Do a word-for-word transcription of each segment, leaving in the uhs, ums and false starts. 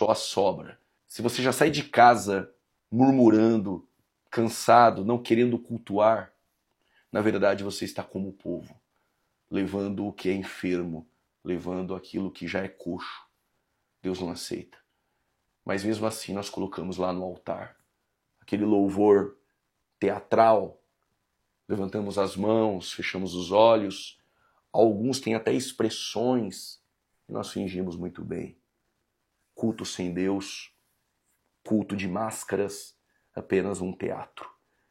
só a sobra. Se você já sai de casa murmurando, cansado, não querendo cultuar, na verdade você está como o povo, levando o que é enfermo, levando aquilo que já é coxo. Deus não aceita. Mas mesmo assim nós colocamos lá no altar aquele louvor teatral, levantamos as mãos, fechamos os olhos, alguns têm até expressões que nós fingimos muito bem. Culto sem Deus, culto de máscaras, apenas um teatro.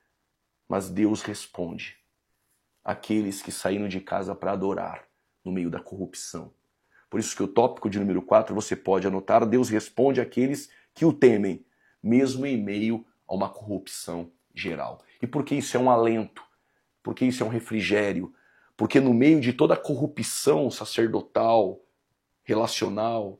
Mas Deus responde àqueles que saíram de casa para adorar no meio da corrupção. Por isso que o tópico de número quatro você pode anotar: Deus responde àqueles que o temem, mesmo em meio a uma corrupção geral. E por que isso é um alento? Porque isso é um refrigério? Porque no meio de toda a corrupção sacerdotal, relacional,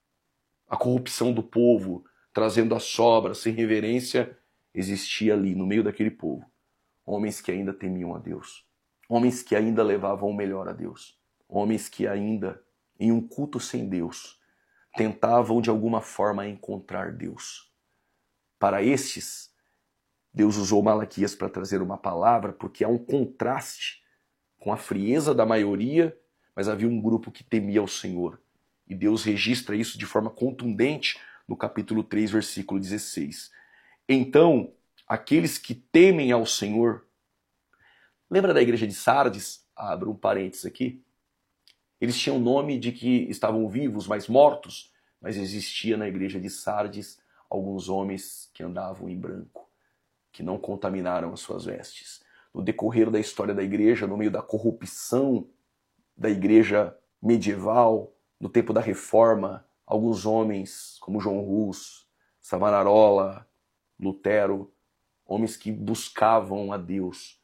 a corrupção do povo, trazendo a sobra, sem reverência, existia ali, no meio daquele povo, homens que ainda temiam a Deus, homens que ainda levavam o melhor a Deus, homens que ainda, em um culto sem Deus, tentavam de alguma forma encontrar Deus. Para estes, Deus usou Malaquias para trazer uma palavra, porque há um contraste com a frieza da maioria, mas havia um grupo que temia o Senhor. E Deus registra isso de forma contundente no capítulo três, versículo dezesseis. Então, aqueles que temem ao Senhor... Lembra da igreja de Sardes? Abro um parênteses aqui. Eles tinham o nome de que estavam vivos, mas mortos, mas existia na igreja de Sardes alguns homens que andavam em branco, que não contaminaram as suas vestes. No decorrer da história da igreja, no meio da corrupção da igreja medieval, no tempo da Reforma, alguns homens como João Hus, Savonarola, Lutero, homens que buscavam a Deus,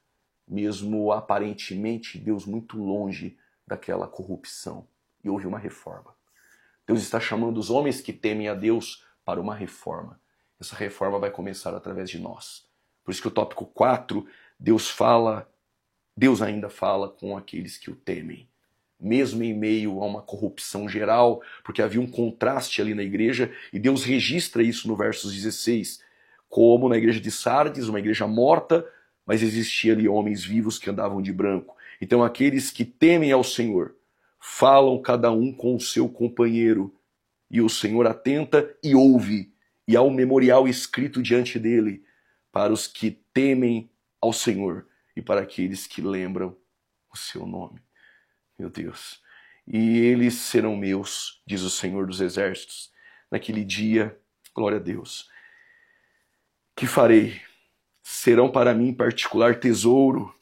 mesmo aparentemente Deus muito longe daquela corrupção. E houve uma reforma. Deus está chamando os homens que temem a Deus para uma reforma. Essa reforma vai começar através de nós. Por isso que o tópico quatro, Deus fala, Deus ainda fala com aqueles que o temem. Mesmo em meio a uma corrupção geral, porque havia um contraste ali na igreja, e Deus registra isso no versos dezesseis, como na igreja de Sardes, uma igreja morta, mas existia ali homens vivos que andavam de branco. Então aqueles que temem ao Senhor, falam cada um com o seu companheiro, e o Senhor atenta e ouve, e há um memorial escrito diante dele, para os que temem ao Senhor e para aqueles que lembram o seu nome. Meu Deus. E eles serão meus, diz o Senhor dos Exércitos. Naquele dia, glória a Deus. Que farei? Serão para mim particular tesouro.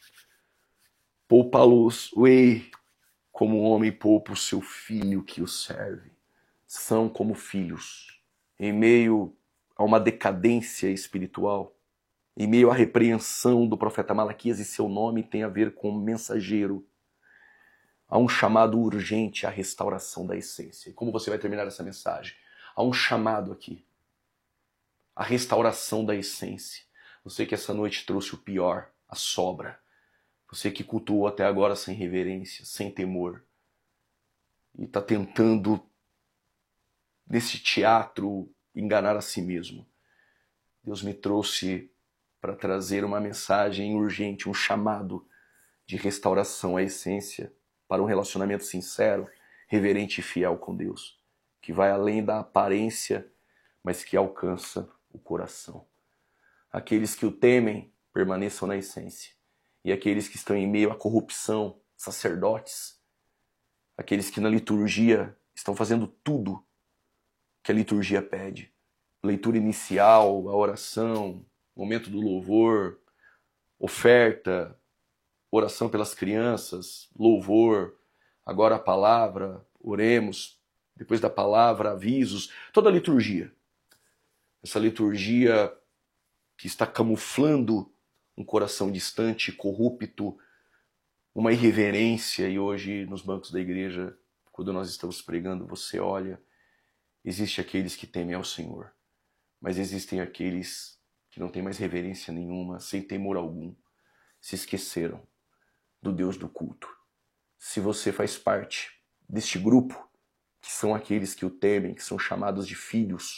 Poupá-los-ei como um homem poupa o seu filho que o serve. São como filhos. Em meio a uma decadência espiritual, em meio à repreensão do profeta Malaquias, e seu nome tem a ver com mensageiro, há um chamado urgente à restauração da essência. E como você vai terminar essa mensagem? Há um chamado aqui, a restauração da essência. Você que essa noite trouxe o pior, a sobra. Você que cultuou até agora sem reverência, sem temor. E está tentando, nesse teatro, enganar a si mesmo. Deus me trouxe para trazer uma mensagem urgente, um chamado de restauração à essência, para um relacionamento sincero, reverente e fiel com Deus, que vai além da aparência, mas que alcança o coração. Aqueles que o temem permaneçam na essência, e aqueles que estão em meio à corrupção, sacerdotes, aqueles que na liturgia estão fazendo tudo que a liturgia pede, leitura inicial, a oração, momento do louvor, oferta, oração pelas crianças, louvor, agora a palavra, oremos, depois da palavra, avisos, toda a liturgia. Essa liturgia que está camuflando um coração distante, corrupto, uma irreverência, e hoje nos bancos da igreja, quando nós estamos pregando, você olha, existe aqueles que temem ao Senhor, mas existem aqueles que não têm mais reverência nenhuma, sem temor algum, se esqueceram do Deus do culto. Se você faz parte deste grupo, que são aqueles que o temem, que são chamados de filhos,